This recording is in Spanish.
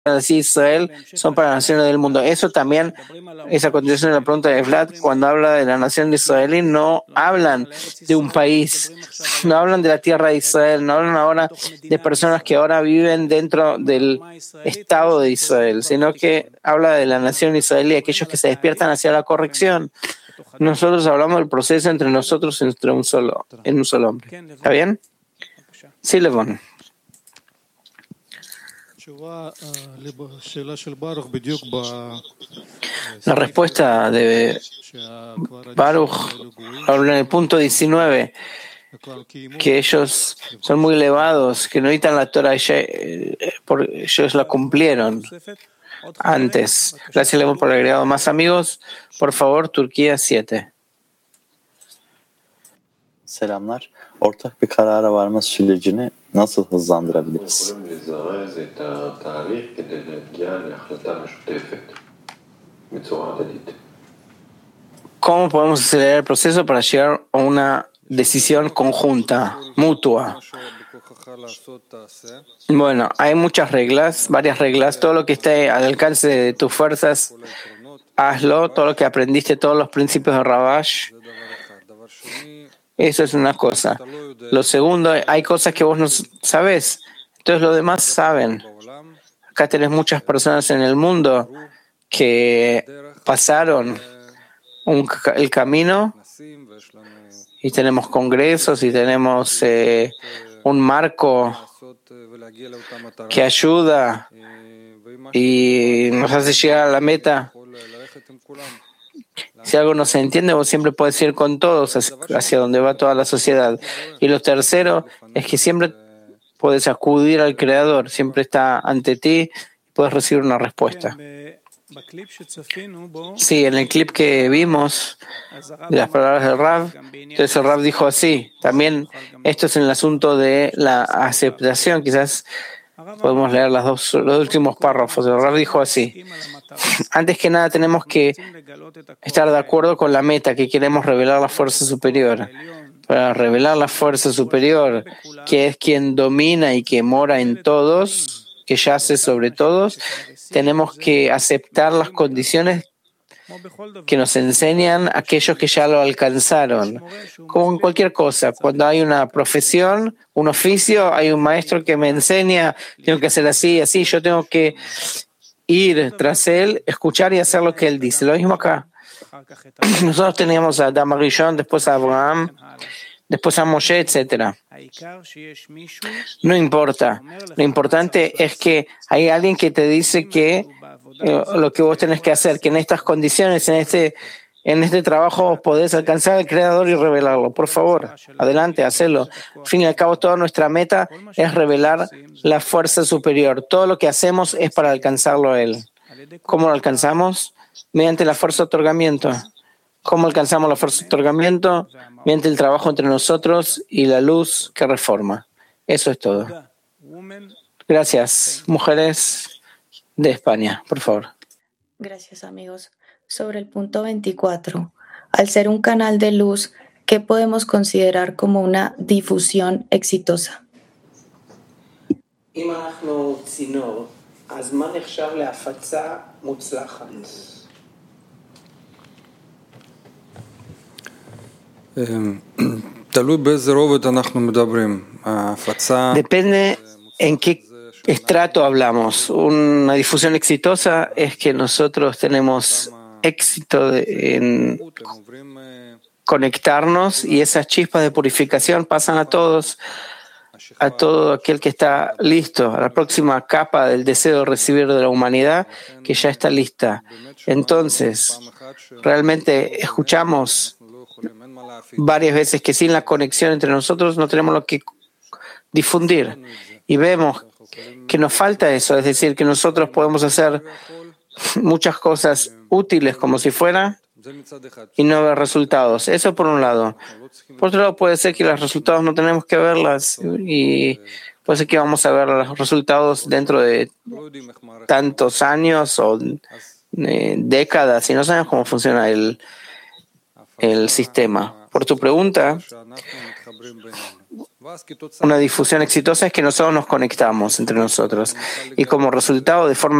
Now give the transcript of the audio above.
así Israel son para las naciones del mundo. Eso también es a continuación de la pregunta de Vlad. Cuando habla de la nación de israelí, no hablan de un país, no hablan de la tierra de Israel, no hablan ahora de personas que ahora viven dentro del Estado de Israel, sino que habla de la nación israelí, aquellos que se despiertan hacia la corrección. Nosotros hablamos del proceso entre nosotros en un solo hombre. ¿Está bien? Sí, Levon. La respuesta de Baruch habla en el punto 19, que ellos son muy elevados, que no necesitan la Torah, porque ellos la cumplieron antes. Gracias, Levon, por haber agregado más amigos. Por favor, Turquía 7. Selamlar. Ortak bir karara varma sürecini nasıl hızlandırabiliriz? ¿Cómo podemos acelerar el proceso para llegar a una decisión conjunta, mutua? Bueno, hay muchas reglas, varias reglas. Todo lo que esté al alcance de tus fuerzas, hazlo. Todo lo que aprendiste, todos los principios de Rabash. Eso es una cosa. Lo segundo, hay cosas que vos no sabés, entonces los demás saben. Acá tenés muchas personas en el mundo que pasaron el camino y tenemos congresos y tenemos un marco que ayuda y nos hace llegar a la meta. Si algo no se entiende, vos siempre puedes ir con todos hacia donde va toda la sociedad. Y lo tercero es que siempre puedes acudir al Creador, siempre está ante ti y puedes recibir una respuesta. Sí, en el clip que vimos de las palabras del Rav, entonces el Rav dijo así. También esto es en el asunto de la aceptación, quizás podemos leer los últimos párrafos. El Rav dijo así. Antes que nada tenemos que estar de acuerdo con la meta, que queremos revelar la fuerza superior. Para revelar la fuerza superior, que es quien domina y que mora en todos, que yace sobre todos, tenemos que aceptar las condiciones que nos enseñan aquellos que ya lo alcanzaron. Como en cualquier cosa, cuando hay una profesión, un oficio, hay un maestro que me enseña, tengo que hacer así, así, yo tengo que ir tras él, escuchar y hacer lo que él dice. Lo mismo acá. Nosotros teníamos a Adam Rishon, después a Abraham, después a Moshe, etc. No importa. Lo importante es que hay alguien que te dice que lo que vos tenés que hacer, que en estas condiciones, en este trabajo podés alcanzar al Creador y revelarlo. Por favor, adelante, hacelo. Al fin y al cabo, toda nuestra meta es revelar la fuerza superior. Todo lo que hacemos es para alcanzarlo a Él. ¿Cómo lo alcanzamos? Mediante la fuerza de otorgamiento. ¿Cómo alcanzamos la fuerza de otorgamiento? Mediante el trabajo entre nosotros y la luz que reforma. Eso es todo. Gracias. Mujeres de España, por favor. Gracias, amigos. Sobre el punto 24, al ser un canal de luz, ¿qué podemos considerar como una difusión exitosa? Depende en qué estrato hablamos. Una difusión exitosa es que nosotros tenemos éxito en conectarnos y esas chispas de purificación pasan a todos, a todo aquel que está listo, a la próxima capa del deseo de recibir de la humanidad que ya está lista. Entonces, realmente escuchamos varias veces que sin la conexión entre nosotros no tenemos lo que difundir y vemos que nos falta eso, es decir, que nosotros podemos hacer muchas cosas útiles como si fuera y no ver resultados. Eso por un lado. Por otro lado, puede ser que los resultados no tenemos que verlas y puede ser que vamos a ver los resultados dentro de tantos años o décadas y no sabemos cómo funciona el sistema. por tu pregunta. Una difusión exitosa es que nosotros nos conectamos entre nosotros y como resultado, de forma